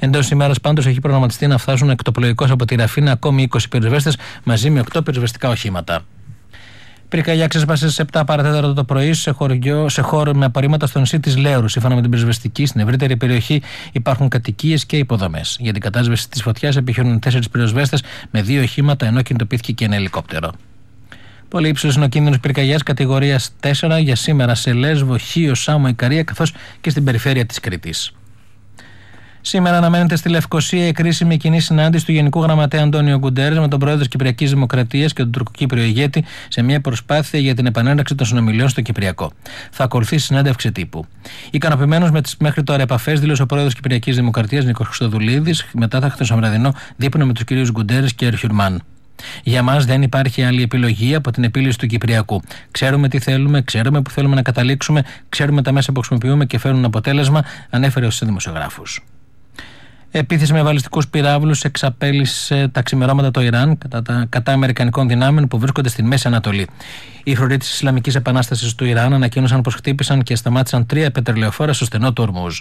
Εντός ημέρας πάντως έχει προγραμματιστεί να φτάσουν εκτοπλοϊκώς από τη Ραφίνα ακόμη 20 πυροσβέστες μαζί με 8 πυροσβεστικά οχήματα. Πυρκαγιά ξέσπασε στις 7 παρατέταρτο το πρωί σε χώρο με απορρίμματα στο νησί της Λέωρου. Σύμφωνα με την πυροσβεστική, στην ευρύτερη περιοχή υπάρχουν κατοικίες και υποδομές. Για την κατάσβεση της φωτιάς επιχειρούν 4 πυροσβέστες με 2 οχήματα, ενώ κινητοποιήθηκε και ένα ελικόπτερο. Πολύ ύψος είναι ο κίνδυνος πυρκαγιάς κατηγορίας 4 για σήμερα σε Λέσβο, Χίο, Σάμο, Ικαρία καθώς και στην περιφέρεια της Κρήτης. Σήμερα αναμένεται στη Λευκοσία η κρίσιμη κοινή συνάντηση του Γενικού Γραμματέα Αντώνιο Γκουντέρες με τον πρόεδρο της Κυπριακής Δημοκρατίας και τον τουρκοκύπριο ηγέτη σε μια προσπάθεια για την επανέναρξη των συνομιλιών στο Κυπριακό. Θα ακολουθήσει συνέντευξη τύπου. Ικανοποιημένος με τις μέχρι τώρα επαφές, δήλωσε ο πρόεδρος της Κυπριακής Δημοκρατίας Νίκος Χριστοδουλίδης μετά το χθεσινοβραδινό δείπνο με τους κυρίους Γκουντέρες και Ερχιουρμάν. Για μας δεν υπάρχει άλλη επιλογή από την επίλυση του Κυπριακού. Ξέρουμε τι θέλουμε, ξέρουμε που θέλουμε να καταλήξουμε, ξέρουμε τα μέσα που χρησιμοποιούμε και φέρνουν αποτέλεσμα, ανέφερε στους δημοσιογράφους. Επίθεση με βαλιστικούς πυράβλους εξαπέλυσε τα ξημερώματα το Ιράν κατά αμερικανικών δυνάμεων που βρίσκονται στη Μέση Ανατολή. Οι φρουροί της Ισλαμικής Επανάστασης του Ιράν ανακοίνωσαν πως χτύπησαν και σταμάτησαν 3 πετρελαιοφόρα στο στενό του Ορμούζ.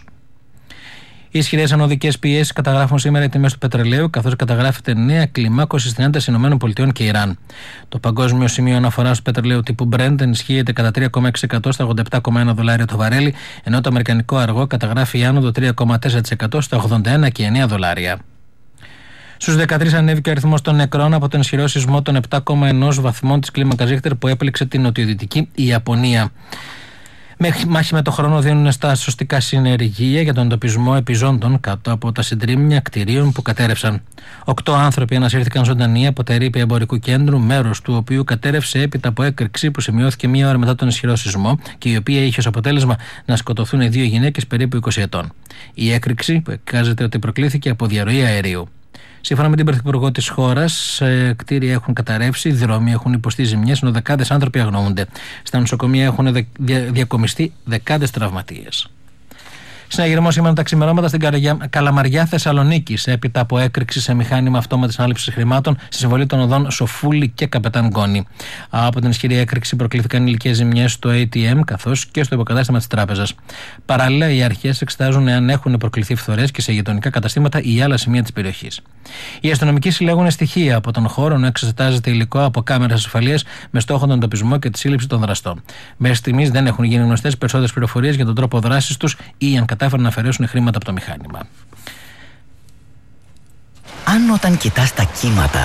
Οι ισχυρές ανωδικές πιέσεις καταγράφουν σήμερα οι τιμές του πετρελαίου, καθώς καταγράφεται νέα κλιμάκωση στην ένταση ΗΠΑ και Ιράν. Το παγκόσμιο σημείο αναφοράς του πετρελαίου τύπου Brent ενισχύεται κατά 3,6% στα $87,1 το βαρέλι, ενώ το αμερικανικό αργό καταγράφει άνοδο 3,4% στα $81,9. Στους 13 ανέβηκε ο αριθμός των νεκρών από τον ισχυρό σεισμό των 7,1 βαθμών της κλίμακας Ρίχτερ που έπληξε την νοτιοδυτική Ιαπωνία. Μάχη με το χρόνο δίνουν στα σωστικά συνεργεία για τον εντοπισμό επιζώντων κάτω από τα συντρίμμια κτηρίων που κατέρευσαν. 8 άνθρωποι ανασύρθηκαν ζωντανοί από τα ερείπια εμπορικού κέντρου, μέρος του οποίου κατέρευσε έπειτα από έκρηξη που σημειώθηκε μία ώρα μετά τον ισχυρό σεισμό και η οποία είχε ως αποτέλεσμα να σκοτωθούν 2 γυναίκες περίπου 20 ετών. Η έκρηξη που εικάζεται ότι προκλήθηκε από διαρροή αερίου. Σύμφωνα με την Πρωθυπουργό της χώρας, κτίρια έχουν καταρρεύσει, δρόμοι έχουν υποστεί ζημιές, ενώ δεκάδες άνθρωποι αγνοούνται. Στα νοσοκομεία έχουν διακομιστεί δεκάδες τραυματίες. Συναγερμό σήμερα τα ξημερώματα στην Καλαμαριά Θεσσαλονίκης, έπειτα από έκρηξη σε μηχάνημα αυτόματης ανάληψης χρημάτων στη συμβολή των οδών Σοφούλη και Καπετάν Γκόνη. Από την ισχυρή έκρηξη προκλήθηκαν υλικές ζημιές στο ATM καθώς και στο υποκατάστημα της τράπεζας. Παράλληλα, οι αρχές εξετάζουν εάν έχουν προκληθεί φθορές και σε γειτονικά καταστήματα ή άλλα σημεία της περιοχής. Οι αστυνομικοί συλλέγουν στοιχεία από τον χώρο, ενώ εξετάζεται υλικό από κάμερες ασφαλείας με στόχο τον εντοπισμό και τη σύλληψη των δραστών. Μέχρι στιγμής δεν έχουν γίνει γνωστές περισσότερες πληροφορίες για τον τρόπο δράσης τους ή αν κατάφεραν να αφαιρέσουν χρήματα από το μηχάνημα. Αν όταν κοιτάς τα κύματα.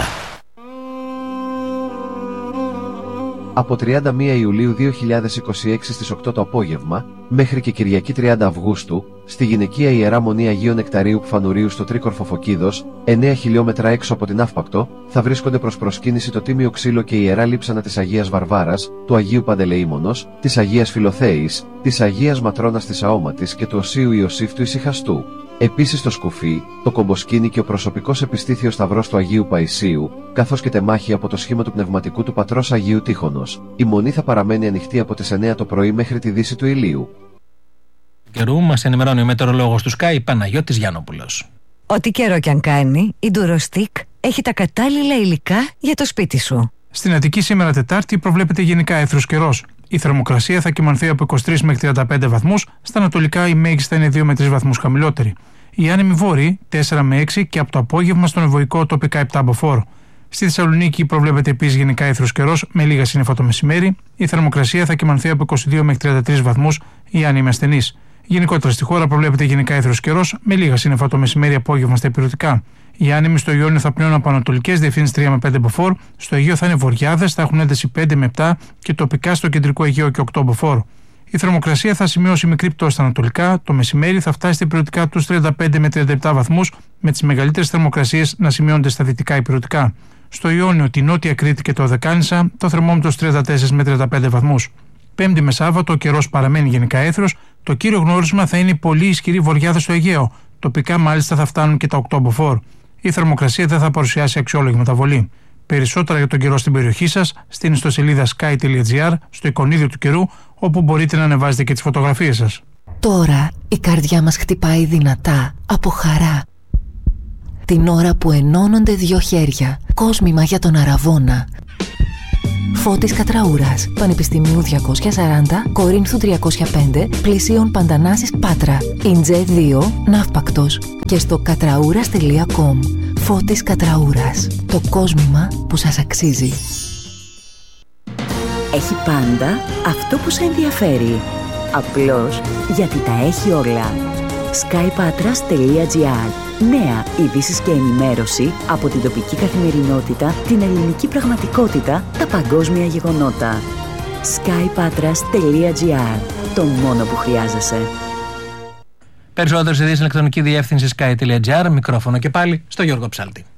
Από 31 Ιουλίου 2026 στις 8 το απόγευμα, μέχρι και Κυριακή 30 Αυγούστου, στη γυναικεία Ιερά Μονή Αγίου Νεκταρίου Πφανουρίου στο Τρίκορφο Φωκίδος, 9 χιλιόμετρα έξω από την Αύπακτο, θα βρίσκονται προς προσκύνηση το Τίμιο Ξύλο και η Ιερά Λείψανα της Αγίας Βαρβάρας, του Αγίου Παντελεήμονος, της Αγίας Φιλοθέης, της Αγίας Ματρώνας της Αόματης και του Οσίου Ιωσήφ του Ησυχαστού. Επίσης το σκουφί, το κομποσκίνι και ο προσωπικός επιστήθιος σταυρός του Αγίου Παϊσίου, καθώς και τεμάχη από το σχήμα του πνευματικού του πατρός Αγίου Τείχωνος. Η μονή θα παραμένει ανοιχτή από τις 9 το πρωί μέχρι τη δύση του ηλίου. Καιρού μας ενημερώνει ο μετεωρολόγος του Sky Παναγιώτης Γιάννοπουλος. Ό,τι καιρό κι αν κάνει, η Durostick έχει τα κατάλληλα υλικά για το σπίτι σου. Στην Αττική σήμερα Τετάρτη προβλέπεται γενικά έθρος καιρός. Η θερμοκρασία θα κυμανθεί από 23 μέχρι 35 βαθμούς, στα ανατολικά η μέγιστη θα είναι 2 με 3 βαθμούς χαμηλότερη. Οι άνεμοι βόρειοι 4 με 6 και από το απόγευμα στον ευωικό τοπικά 7 μποφόρ. Στη Θεσσαλονίκη προβλέπεται επίσης γενικά έθρος καιρός με λίγα σύννεφα το μεσημέρι. Η θερμοκρασία θα κυμανθεί από 22 μέχρι 33 βαθμούς, οι άνεμοι ασθενείς. Γενικότερα στη χώρα προβλέπεται γενικά έθρος καιρός με λίγα σύννεφα το μεσημέρι απόγευμα στα ηπειρωτικά. Οι άνεμοι στο Ιόνιο θα πνέουν από ανατολικές διευθύνσεις 3 με 5 μποφόρ, στο Αιγαίο θα είναι βορειάδες, θα έχουν ένταση 5 με 7 και τοπικά στο κεντρικό Αιγαίο και 8 μποφόρ. Η θερμοκρασία θα σημειώσει μικρή πτώση στα ανατολικά, το μεσημέρι θα φτάσει στα ηπειρωτικά τους 35 με 37 βαθμούς, με τις μεγαλύτερες θερμοκρασίες να σημειώνονται στα δυτικά ηπειρωτικά. Στο Ιόνιο, τη Νότια Κρήτη και το Οδεκάνησα, το θερμόμετρο 34 με 35 βαθμούς. Πέμπτη με Σάββατο, ο καιρός παραμένει γενικά έθρος, το κύριο γνώρισμα θα είναι η πολύ ισχυρή βορειάδα στο Αιγαίο. Τοπικά μάλιστα θα φτάνουν και τα 8 μποφόρ. Η θερμοκρασία δεν θα παρουσιάσει αξιόλογη μεταβολή. Περισσότερα για τον καιρό στην περιοχή σας, στην ιστοσελίδα sky.gr, στο εικονίδιο του καιρού, όπου μπορείτε να ανεβάζετε και τις φωτογραφίες σας. Τώρα η καρδιά μας χτυπάει δυνατά από χαρά. Την ώρα που ενώνονται 2 χέρια, κόσμημα για τον Αραβώνα. Φώτης Κατραούρας, Πανεπιστημίου 240, Κορίνθου 305, πλησίων Παντανάσης Πάτρα. Ιντζέ 2, Ναύπακτος. Και στο κατραούρας.com. Φώτης Κατραούρας. Το κόσμημα που σας αξίζει. Έχει πάντα αυτό που σε ενδιαφέρει. Απλώς γιατί τα έχει όλα. skypatras.gr. Νέα ειδήσεις και ενημέρωση από την τοπική καθημερινότητα, την ελληνική πραγματικότητα, τα παγκόσμια γεγονότα. skypatras.gr. Το μόνο που χρειάζεσαι. Περισσότερες ειδήσεις στην ηλεκτρονική διεύθυνση sky.gr. Μικρόφωνο και πάλι στο Γιώργο Ψάλτη.